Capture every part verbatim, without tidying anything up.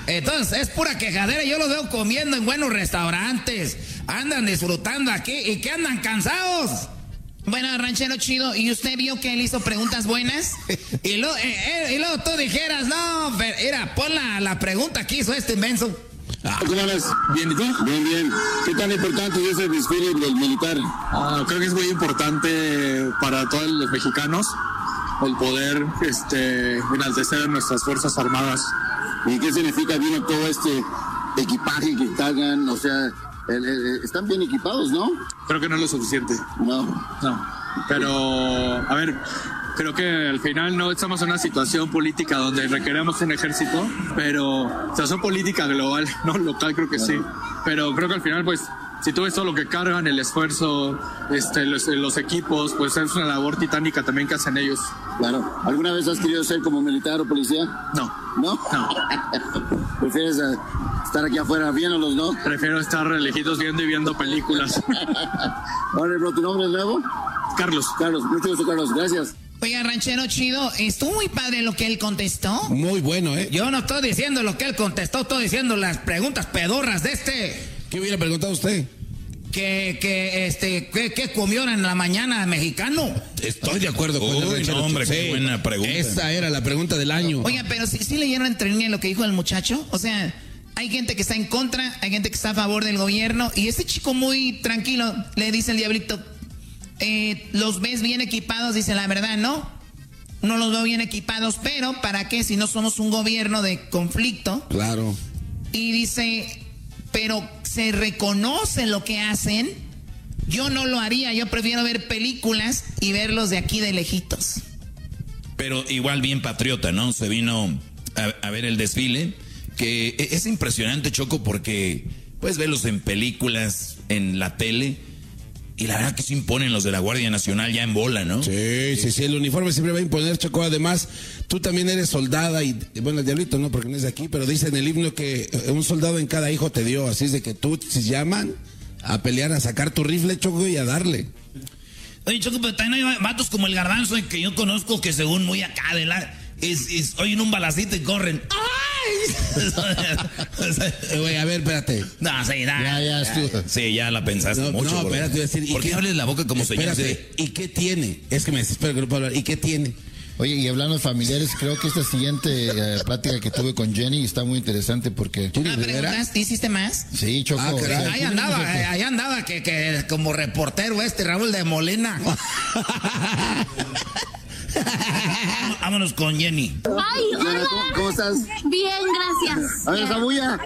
Entonces es pura quejadera. Yo los veo comiendo en buenos restaurantes. Andan disfrutando aquí y que andan cansados. Bueno, ranchero chido, ¿y usted vio que él hizo preguntas buenas? y, lo, eh, eh, y luego tú dijeras, no, pero mira, pon la, la pregunta que hizo este inmenso. Ah, ¿cómo ves? ¿Bien y tú? Bien, bien. ¿Qué tan importante es el desfile del militar? Ah, creo que es muy importante para todos los mexicanos el poder este, enaltecer a nuestras Fuerzas Armadas. ¿Y qué significa? Vino todo este equipaje que cargan, o sea, el, el, están bien equipados, ¿no? Creo que no es lo suficiente. No. No. Pero, a ver, creo que al final no estamos en una situación política donde requeremos un ejército, pero, o sea, son política global, no local, creo que sí. Pero creo que al final, pues, si tú ves todo lo que cargan, el esfuerzo, este, los, los equipos, pues es una labor titánica también que hacen ellos. Claro. ¿Alguna vez has querido ser como militar o policía? No. ¿No? No. ¿Prefieres uh, estar aquí afuera viéndolos, no? Prefiero estar lejitos viendo y viendo películas. Ahora, bro, ¿tu nombre es nuevo? Carlos. Carlos, mucho gusto, Carlos. Gracias. Oiga, ranchero chido, estuvo muy padre lo que él contestó. Muy bueno, ¿eh? Yo no estoy diciendo lo que él contestó, estoy diciendo las preguntas pedorras de este. ¿Qué hubiera preguntado usted? Que, que, este, ¿qué, qué comió en la mañana mexicano? Estoy de acuerdo con Uy, el no, hombre, qué sí, buena pregunta. Esa era la pregunta del año. Oiga, pero si, si leyeron entre líneas lo que dijo el muchacho, o sea, hay gente que está en contra, hay gente que está a favor del gobierno, y este chico muy tranquilo le dice el diablito, eh, ¿los ves bien equipados? Dice, la verdad, no, no los veo bien equipados, pero ¿para qué si no somos un gobierno de conflicto? Claro. Y dice, pero se reconoce lo que hacen. Yo no lo haría, yo prefiero ver películas y verlos de aquí de lejitos. Pero igual bien patriota, ¿no? Se vino a, a ver el desfile, que es impresionante, Choco, porque puedes verlos en películas, en la tele, y la verdad que se imponen los de la Guardia Nacional ya en bola, ¿no? Sí, sí, sí, el uniforme siempre va a imponer, Choco. Además, tú también eres soldada y, bueno, el diablito no, porque no es de aquí, pero dice en el himno que un soldado en cada hijo te dio, así es de que tú, si llaman a pelear, a sacar tu rifle, Choco, y a darle. Oye, Choco, pero también hay vatos como el Garbanzo que yo conozco que según muy acá de la... Es, es, oyen un balacito y corren. ¡Ay! Güey, a ver, espérate. No, sí, da, Ya, ya, estuvo. Sí, ya la pensaste No, mucho. no, bro. espérate, voy a decir, ¿y ¿Por qué qué? hables la boca como señor? Espérate, ¿y qué tiene? Es que me desespero que no puedo hablar. ¿Y qué tiene? Oye, y hablando de familiares, creo que esta siguiente eh, plática que tuve con Jenny está muy interesante porque... Ah, ¿preguntaste? ¿Hiciste más? Sí, Choco. Ah, caray. Ahí andaba, eh, ahí andaba que, que como reportero este Raúl de Molina. Vámonos con Jenny. Ay, hola. ¿Cómo, ¿Cómo estás? Bien, gracias. A ver, esa bulla.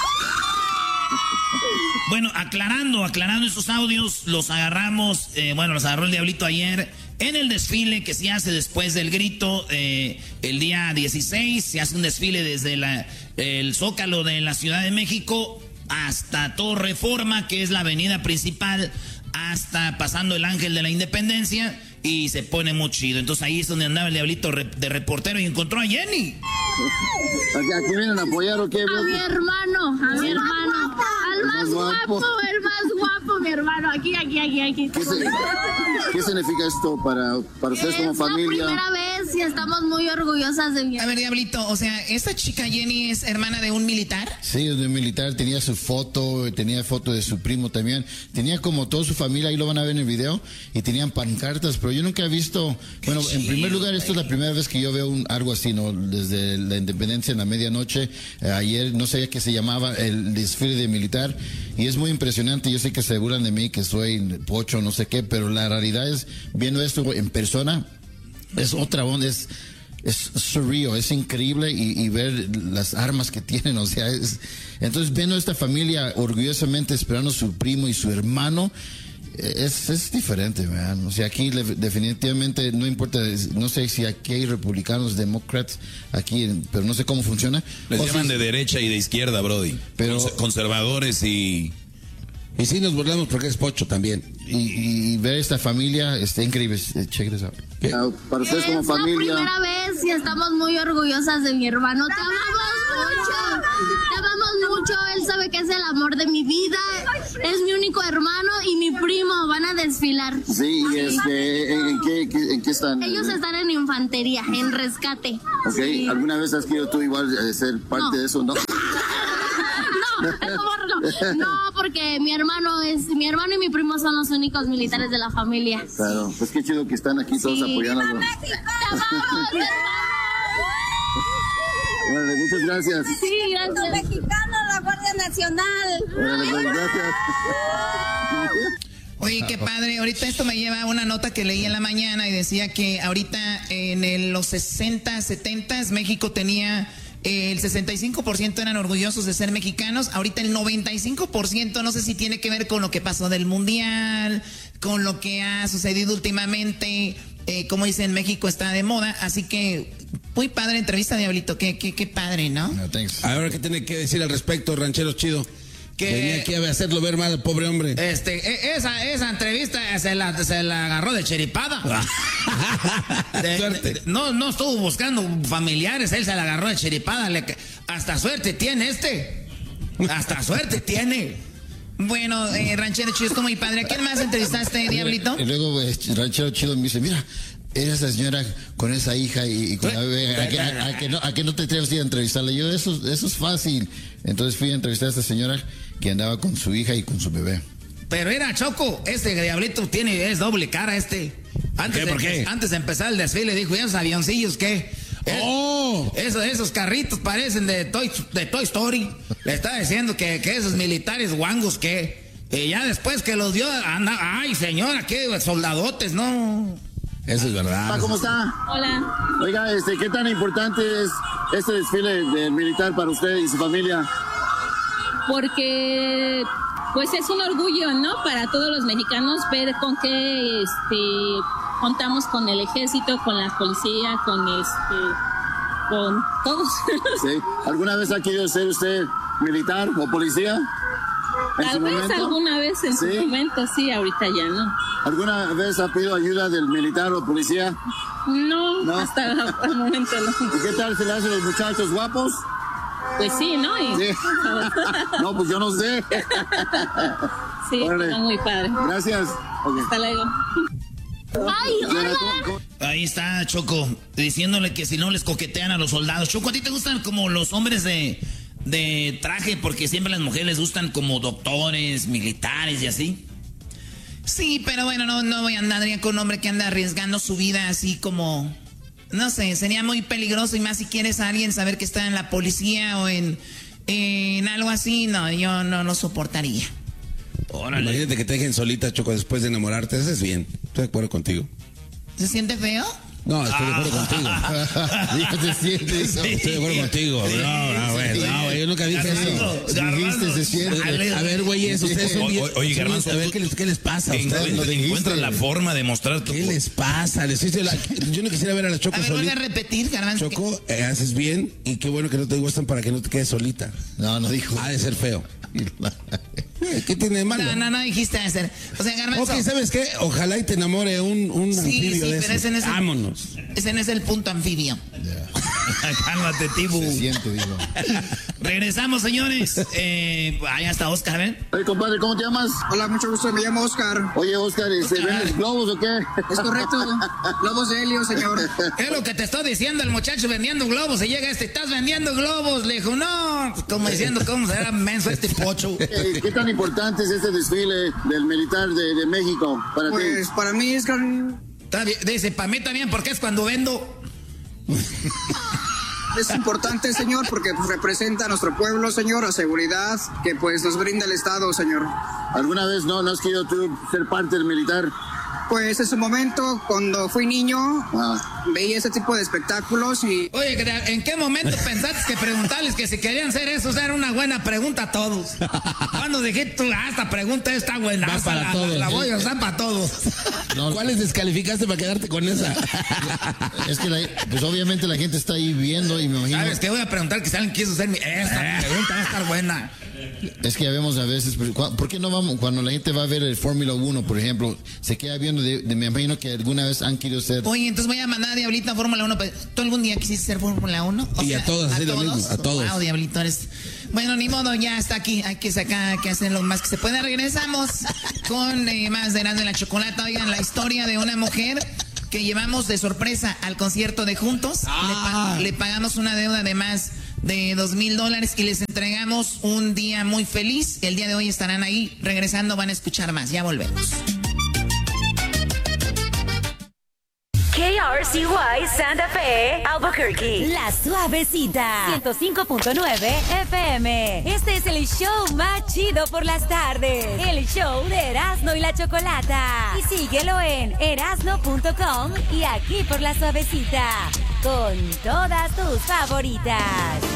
Bueno, aclarando, aclarando esos audios, los agarramos, eh, bueno, los agarró el Diablito ayer en el desfile que se hace después del grito, eh, el día dieciséis, se hace un desfile desde la, el Zócalo de la Ciudad de México hasta Torre Reforma, que es la avenida principal, hasta pasando el Ángel de la Independencia, y se pone muy chido. Entonces ahí es donde andaba el Diablito de reportero y encontró a Jenny. ¿Aquí, aquí vienen a apoyar o qué? A mi hermano, a mi hermano. Al más guapo, el más guapo, mi hermano. Aquí, aquí, aquí, aquí. ¿Qué, se- qué significa esto para, para ustedes como Es la familia? primera vez y estamos muy orgullosas de mi A ver, Diablito, o sea, ¿esta chica Jenny es hermana de un militar? Sí, de un militar, tenía su foto, tenía foto de su primo también, tenía como toda su familia, ahí lo van a ver en el video, y tenían pancartas, pero yo nunca he visto, bueno, en primer lugar, esto es la primera vez que yo veo un, algo así, ¿no? Desde la independencia en la medianoche, eh, ayer no sabía que se llamaba el desfile de militar, y es muy impresionante. Yo sé que se burlan de mí, que soy pocho, no sé qué, pero la realidad es, viendo esto en persona, es otra onda, es... Es surreal, es increíble, y, y ver las armas que tienen, o sea, es, entonces viendo esta familia orgullosamente esperando a su primo y su hermano, es, es diferente, man. O sea, aquí le, definitivamente no importa, no sé si aquí hay republicanos, demócratas, aquí, pero no sé cómo funciona. Les O llaman si- de derecha y de izquierda, Brody. Pero- Cons- conservadores y... Y sí nos burlamos porque es pocho también. y, y ver esta familia está increíble. Eh, Check this out. Ah, para ustedes como Es familia. la primera vez y estamos muy orgullosas de mi hermano. Te amamos mucho. Te amamos mucho. Él sabe que es el amor de mi vida. Es mi único hermano y mi primo. Van a desfilar. Sí, y este, ¿en, en qué, qué- en qué están? Ellos están en infantería, en rescate. Ok, Sí. ¿alguna vez has querido tú igual eh, ser parte No. de eso, no? eso bórralo. No, porque mi hermano es, mi hermano y mi primo son los únicos militares de la familia. Claro, pues qué chido que están aquí todos Sí. apoyándonos. ¡Te amamos, hermano! Órale, muchas gracias. Sí, gracias. Mexicano, la Guardia Nacional. Órale, pues, gracias. Oye, qué padre. Ahorita esto me lleva a una nota que leí en la mañana y decía que ahorita en el- los sesenta, setenta México tenía eh, el sesenta y cinco por ciento eran orgullosos de ser mexicanos. Ahorita el noventa y cinco por ciento, no sé si tiene que ver con lo que pasó del Mundial, con lo que ha sucedido últimamente. Eh, como dicen, México está de moda. Así que, muy padre entrevista, Diablito. Qué, qué, qué padre, ¿no? No, thanks. Ahora, ¿qué tiene que decir al respecto, ranchero chido? Que- Venía aquí a hacerlo ver mal al pobre hombre. Este, e- esa, esa entrevista se la, se la agarró de cheripada. De- Suerte. de- no, no estuvo buscando familiares, él se la agarró de cheripada. Le, hasta suerte tiene este. Hasta suerte tiene. Bueno, eh, ranchero chido, estuvo muy padre. ¿A quién más entrevistaste, Diablito? Y luego eh, Ranchero Chido me dice, mira, era esa señora con esa hija y, y con la bebé, ¿a que, a, a que no, ¿a que no te atreves a ir a entrevistarla? Yo, eso, eso es fácil. Entonces fui a entrevistar a esta señora que andaba con su hija y con su bebé. Pero era Choco, este Diablito tiene, es doble cara este. Antes, ¿Qué? ¿Por de, qué? antes de empezar el desfile dijo, ¿y esos avioncillos qué? ¡Oh! Esos, esos carritos parecen de Toy, de Toy Story. Le está diciendo que, que esos militares guangos que... Y ya después que los dio, anda, ay señora, qué soldadotes, ¿no? Eso es verdad. ¿Cómo está? Hola. Oiga, este, ¿qué tan importante es este desfile del militar para usted y su familia? Porque pues es un orgullo, ¿no? Para todos los mexicanos ver con qué este contamos con el ejército, con la policía, con este con todos. ¿Sí? ¿Alguna vez ha querido ser usted militar o policía? ¿En Tal su vez momento? alguna vez en ¿Sí? su momento, sí, ahorita ya no. ¿Alguna vez ha pedido ayuda del militar o policía? No, ¿No? hasta el momento no. ¿Y qué tal se le hacen los muchachos guapos? Pues sí, ¿no? Y, Sí. No, pues yo no sé. sí, Órale. está muy padre. Gracias. Ok. Hasta luego. ¡Ay, Diana, hola! ¿cómo- cómo- Ahí está Choco, diciéndole que si no les coquetean a los soldados. Choco, ¿a ti te gustan como los hombres de, de traje? Porque siempre a las mujeres les gustan como doctores, militares y así. Sí, pero bueno, no, no voy a andar con un hombre que anda arriesgando su vida así como... No sé, sería muy peligroso y más si quieres a alguien saber que está en la policía o en, en algo así. No, yo no lo soportaría. Imagínate que te dejen solita, Choco, después de enamorarte. Eso es bien. Estoy de acuerdo contigo. ¿Se siente feo? No, estoy de acuerdo contigo. Ya se siente eso. Estoy de acuerdo contigo. No, no, güey. No, güey, yo nunca dije eso. Dijiste, se siente. A ver, güeyes, ustedes son bien- Oye, son Garbanzo, bien- a ver, tú- ¿qué les, qué les pasa a ustedes? Encuentra, Lo dijiste. encuentra la forma de mostrar tu... ¿Qué les pasa? Les hice la- Yo no quisiera ver a la Choco A ver, vuelve a solita. repetir, Garbanzo. Choco, eh, haces bien y qué bueno que no te gustan para que no te quedes solita. No, no dijo. Ha de ser feo. Eh, ¿Qué tiene de malo? No, no, no dijiste hacer. O sea, Garbanzo... Ok, ¿sabes qué? Ojalá y te enamore un, un Sí, anfibio sí, de pero esos. ese no es el- Vámonos. Ese no es el punto anfibio. Cálmate, Tibu. Se siente, digo. Regresamos, señores. Eh, allá está Oscar, ¿ven? Oye, compadre, ¿cómo te llamas? Hola, mucho gusto, me llamo Oscar. Oye, Oscar, ¿se vendes globos o qué? Es correcto, globos de helio, señor. Es lo que te estoy diciendo, el muchacho vendiendo globos. Y llega este, estás vendiendo globos. Le dijo, no, como diciendo, ¿cómo será menso este pocho? Eh, ¿Qué tan importante es este desfile del militar de, de México para Pues ti? para mí es gran- Está bien, dice, para mí también, porque es cuando vendo. es importante, señor, porque pues, representa a nuestro pueblo, señor, a seguridad que pues nos brinda el Estado, señor. ¿Alguna vez no, no has querido tú ser parte del militar? Pues en su momento, cuando fui niño, Ah. veía ese tipo de espectáculos y Oye, ¿en qué momento pensaste que preguntarles que si querían ser esos era una buena pregunta a todos? Cuando dijiste tú, ah, esta pregunta está buena, Va para la, todos. la voy a usar para todos. No, ¿Cuáles descalificaste para quedarte con esa? es que, la- pues obviamente la gente está ahí viendo y me imagino. ¿Sabes qué? Voy a preguntar que si alguien quiso ser mi... Esta pregunta va a estar buena. Es que ya vemos a veces, pues, cu- ¿por qué no vamos? Cuando la gente va a ver el Fórmula uno, por ejemplo, se queda viendo, de, de- me imagino que alguna vez han querido ser. Oye, entonces voy a mandar a Diablito a Fórmula uno. pues, ¿Tú algún día quisiste ser Fórmula uno? O Y a todos, sí, lo mismo, a todos. Wow, Diablito, eres... Bueno, ni modo, ya está aquí. Hay que sacar, hay que hacer lo más que se pueda. Regresamos con eh, más de Erasmo y la Chocolata. Oigan, la historia de una mujer que llevamos de sorpresa al concierto de Juntos. Ah. Le, pa- le pagamos una deuda de más de dos mil dólares y les entregamos un día muy feliz. El día de hoy estarán ahí. Regresando van a escuchar más. Ya volvemos. K R C Y Santa Fe, Albuquerque. La Suavecita. ciento cinco punto nueve F M. Este es el show más chido por las tardes. El show de Erasmo y la Chocolata. Y síguelo en erasmo punto com y aquí por La Suavecita. Con todas tus favoritas.